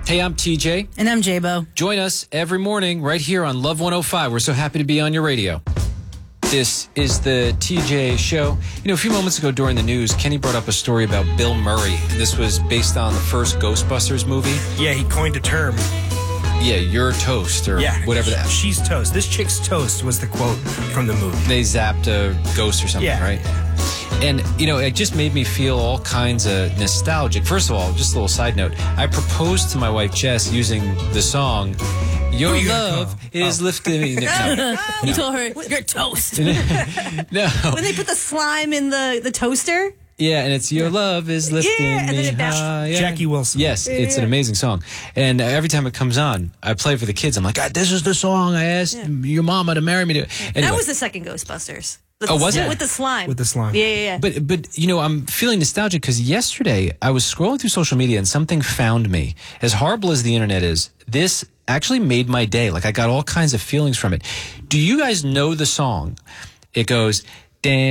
Hey, I'm TJ. And I'm J-Bo. Join us every morning right here on Love 105. We're so happy to be on your radio. This is the TJ Show. You know, a few moments ago during the news, Kenny brought up a story about Bill Murray. This was based on the first Ghostbusters movie. Yeah, he coined a term. Yeah, you're toast or whatever that. She's toast. This chick's toast was the quote from the movie. They zapped a ghost or something, right? And, you know, it just made me feel all kinds of nostalgic. First of all, just a little side note. I proposed to my wife, Jess, using the song, Your Love is Lifting Me. No. You told her, you're toast. No. When they put the slime in the toaster? Yeah, and it's Your Love is Lifting Me High. Jackie Wilson. Yes, it's an amazing song. And every time it comes on, I play it for the kids. I'm like, God, this is the song I asked your mama to marry me to. Anyway. That was the second Ghostbusters. Was it? With the slime. With the slime. Yeah. But you know, I'm feeling nostalgic because yesterday I was scrolling through social media and something found me. As horrible as the internet is, this actually made my day. Like, I got all kinds of feelings from it. Do you guys know the song? It goes... Isn't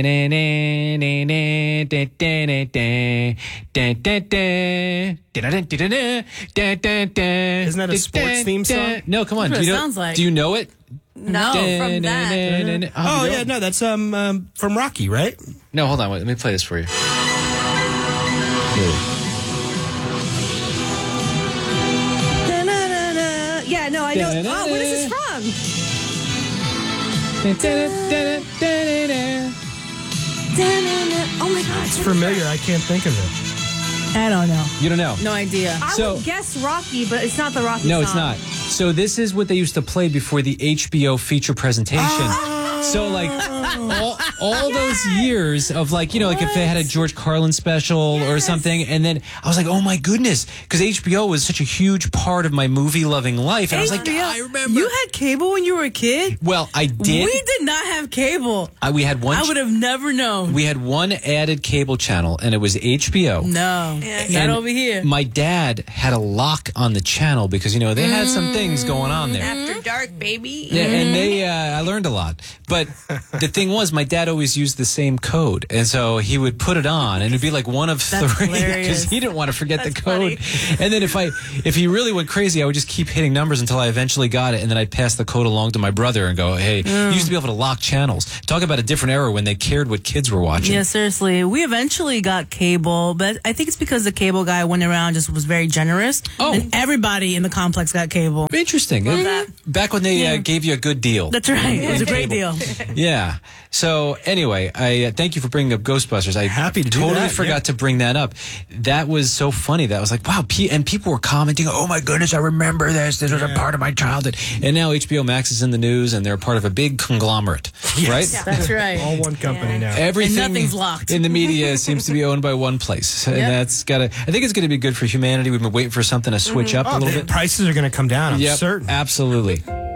that a sports theme song? No, come on. That's what it sounds like. Do you know it? No, from that. Oh, yeah, no, that's from Rocky, right? No, hold on. Wait, let me play this for you. Yeah, no, I know. Oh, what is this from? Oh my God. It's familiar. I can't think of it. I don't know. You don't know? No idea. I would guess Rocky, but it's not the Rocky No, song. it's not. So this is what they used to play before the HBO feature presentation. So, like, all those years of, like, you know, like if they had a George Carlin special or something, and then I was like, oh my goodness, because HBO was such a huge part of my movie-loving life, and I was like, I remember. You had cable when you were a kid? Well, I did. We did not have cable. We had one. I would have never known. We had one added cable channel, and it was HBO. No, not over here. My dad had a lock on the channel because, you know, they had some things going on there. After dark, baby. Yeah, and I learned a lot. But the thing was, my dad always used the same code. And so he would put it on, and it'd be like one of three because he didn't want to forget the code. Funny. And then if he really went crazy, I would just keep hitting numbers until I eventually got it. And then I'd pass the code along to my brother and go, hey, you used to be able to lock channels. Talk about a different era when they cared what kids were watching. Yeah, seriously. We eventually got cable, but I think it's because the cable guy went around just was very generous. Oh. And everybody in the complex got cable. Interesting. Back when they gave you a good deal. That's right. It was a great deal. Yeah. So anyway, I thank you for bringing up Ghostbusters. I Happy to do totally that, forgot to bring that up. That was so funny. That was like, wow. And people were commenting, oh my goodness, I remember this. This was a part of my childhood. And now HBO Max is in the news, and they're part of a big conglomerate, right? Yeah. That's right. All one company now. Everything And nothing's locked. in the media seems to be owned by one place. And that's got to, I think it's going to be good for humanity. We've been waiting for something to switch up a little The bit. prices are going to come down, I'm Yep, certain. absolutely.